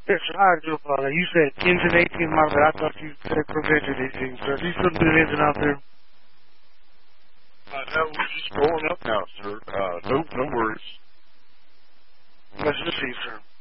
Yes, sir, I do apologize. You said engine 18 model, but I thought you said prevented 18, sir. You still doing engine out there? No, we're just going up now, sir. No worries. Let's just see, sir.